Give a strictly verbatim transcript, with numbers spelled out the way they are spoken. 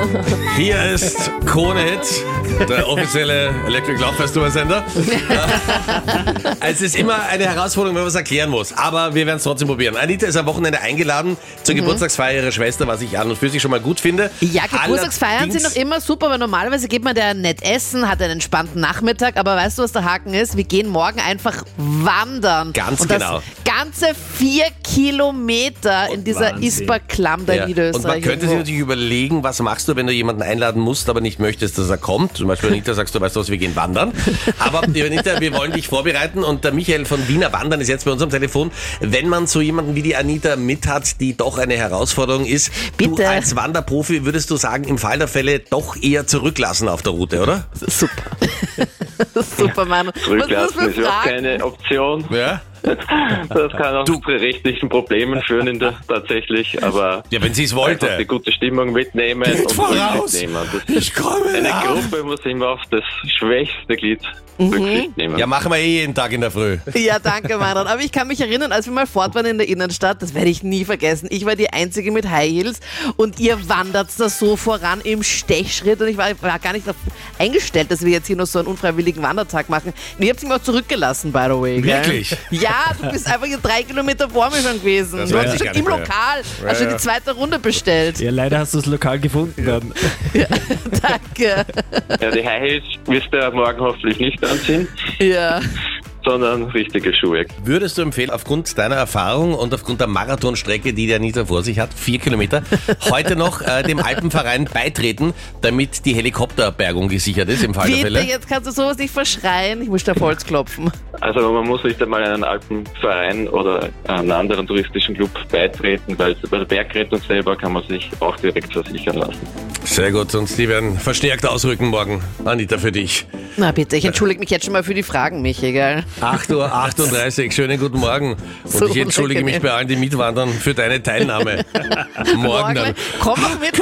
Hier ist Krone Hit, der offizielle Electric Love Festival Sender. Es ist immer eine Herausforderung, wenn man es erklären muss, aber wir werden es trotzdem probieren. Anita ist am Wochenende eingeladen zur mhm. Geburtstagsfeier ihrer Schwester, was ich an und für sich schon mal gut finde. Ja, Geburtstagsfeiern Allerdings sind doch immer super, weil normalerweise geht man da nett essen, hat einen entspannten Nachmittag, aber weißt du, was der Haken ist? Wir gehen morgen einfach wandern. Ganz und genau. Das ganze vier Kilometer in dieser Isperklamm da in ja. Niederösterreich. Und man könnte sich natürlich überlegen, was machst du, wenn du jemanden einladen musst, aber nicht möchtest, dass er kommt. Zum Beispiel Anita, sagst du, weißt du was, wir gehen wandern. Aber Anita, wir wollen dich vorbereiten und der Michael von Wiener Wandern ist jetzt bei uns am Telefon. Wenn man so jemanden wie die Anita mit hat, die doch eine Herausforderung ist, Bitte. Du als Wanderprofi würdest du sagen, im Fall der Fälle doch eher zurücklassen auf der Route, oder? Super. Super, Mann. Zurücklassen ist auch keine Option. Ja. Das kann auch Du- zu rechtlichen Problemen führen in der, tatsächlich, aber Ja, wenn sie es einfach wollte. die gute Stimmung mitnehmen Geht und voraus. mitnehmen. Das, Ich komme eine nach. Gruppe muss immer auf das schwächste Glied Rücksicht nehmen. Ja, machen wir eh jeden Tag in der Früh. Ja, danke, Manon. Aber ich kann mich erinnern, als wir mal fort waren in der Innenstadt, das werde ich nie vergessen. Ich war die Einzige mit High Heels und ihr wandert da so voran im Stechschritt und ich war, war gar nicht darauf eingestellt, dass wir jetzt hier noch so einen unfreiwilligen Wandertag machen. Und ihr habt mich auch zurückgelassen, by the way. Gell? Wirklich? Ja, du bist einfach hier drei Kilometer vor mir schon gewesen. Das Du weiß hast ich schon gar im nicht mehr. Lokal, Ja, hast schon ja. die zweite Runde bestellt. Ja, leider hast du das Lokal gefunden dann. Danke. Ja, die High Heels wirst du ja morgen hoffentlich nicht anziehen, Ja. sondern richtige Schuhe. Würdest du empfehlen, aufgrund deiner Erfahrung und aufgrund der Marathonstrecke, die die Anita vor sich hat, vier Kilometer, heute noch äh, dem Alpenverein beitreten, damit die Helikopterbergung gesichert ist im Fall der Bitte, Fälle? jetzt kannst du sowas nicht verschreien. Ich muss da auf Holz klopfen. Also man muss nicht einmal einen Alpenverein oder einen anderen touristischen Club beitreten, weil bei der Bergrettung selber kann man sich auch direkt versichern lassen. Sehr gut, und die werden verstärkt ausrücken morgen. Anita, für dich. Na bitte, ich entschuldige mich jetzt schon mal für die Fragen, Michi, gell? acht Uhr achtunddreißig, schönen guten Morgen. Und So ich entschuldige mich unangenehm. bei allen, die mitwandern, für deine Teilnahme. Morgen dann. Komm doch mit.